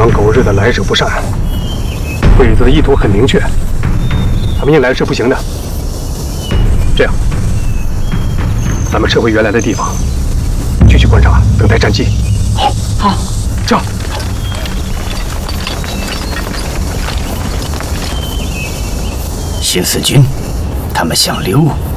帮狗日的来者不善，鬼子的意图很明确，他们硬来是不行的。这样，咱们撤回原来的地方，继续观察，等待战机。 好，好， 这样。 新四军，他们想溜。